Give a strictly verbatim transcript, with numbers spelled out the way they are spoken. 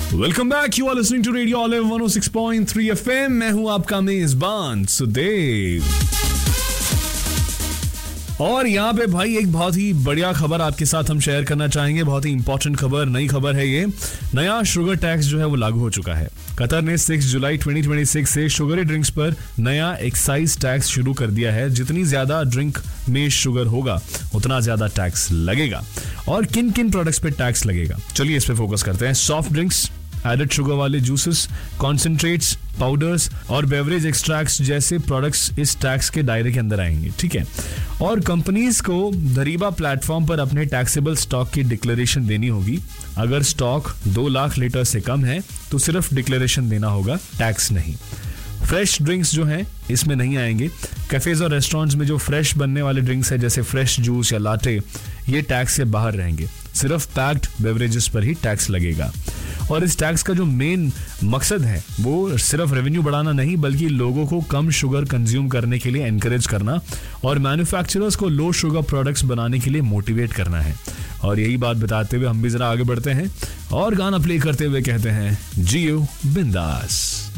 Welcome back, you are listening to radio olive one O six point three FM. मैं हूं आपका मेजबान सुदेव, और यहाँ पे भाई एक बहुत ही बढ़िया खबर आपके साथ हम शेयर करना चाहेंगे। बहुत ही इंपॉर्टेंट खबर, नई खबर है ये। नया शुगर टैक्स जो है वो लागू हो चुका है। कतर ने छह जुलाई दो हज़ार छब्बीस से शुगरी ड्रिंक्स पर नया एक्साइज टैक्स शुरू कर दिया है। जितनी ज्यादा ड्रिंक में शुगर होगा उतना ज्यादा टैक्स लगेगा। और किन किन प्रोडक्ट्स पे टैक्स लगेगा, चलिए इस पे फोकस करते हैं। सॉफ्ट ड्रिंक्स, एडेड शुगर वाले जूसेस, कॉन्सेंट्रेट्स, पाउडर्स और बेवरेज एक्सट्रैक्ट्स जैसे प्रोडक्ट्स इस टैक्स के दायरे के अंदर आएंगे, ठीक है। और कंपनीज को दरीबा प्लेटफॉर्म पर अपने टैक्सेबल स्टॉक की डिक्लेरेशन देनी होगी। अगर स्टॉक दो लाख लीटर से कम है तो सिर्फ डिक्लेरेशन देना होगा, टैक्स नहीं। फ्रेश ड्रिंक्स जो हैं इसमें नहीं आएंगे। कैफेज और रेस्टोरेंट्स में जो फ्रेश बनने वाले ड्रिंक्स है जैसे फ्रेश जूस या लाटे, ये टैक्स से बाहर रहेंगे। सिर्फ पैक्ड बेवरेजेस पर ही टैक्स लगेगा। और इस टैक्स का जो मेन मकसद है वो सिर्फ रेवेन्यू बढ़ाना नहीं, बल्कि लोगों को कम शुगर कंज्यूम करने के लिए एनकरेज करना और मैन्युफैक्चरर्स को लो शुगर प्रोडक्ट्स बनाने के लिए मोटिवेट करना है। और यही बात बताते हुए हम भी जरा आगे बढ़ते हैं और गाना प्ले करते हुए कहते हैं जियो बिंदास।